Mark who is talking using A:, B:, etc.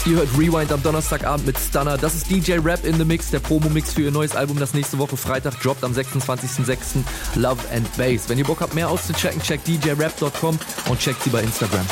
A: Ihr hört Rewind am Donnerstagabend mit Stunner. Das ist DJ Rap in the Mix, der Promo-Mix für ihr neues Album, das nächste Woche Freitag droppt am 26.06. Love and Bass. Wenn ihr Bock habt, mehr auszuchecken, checkt djrap.com und checkt sie bei Instagram.